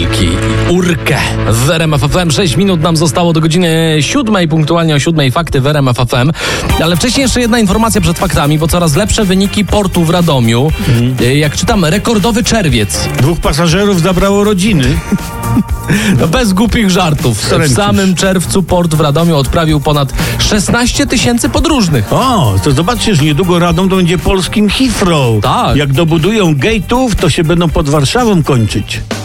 Urkę w RMF FM. 6 minut nam zostało do godziny 7, punktualnie o 7 fakty w RMF FM. Ale wcześniej jeszcze jedna informacja przed faktami, bo coraz lepsze wyniki portu w Radomiu. Jak czytam, rekordowy czerwiec. 2 pasażerów zabrało rodziny. No bez głupich żartów. W samym czerwcu port w Radomiu odprawił ponad 16 000 podróżnych. O, to zobaczcie, że niedługo Radom to będzie polskim Heathrow. Tak. Jak dobudują gate'ów, to się będą pod Warszawą kończyć.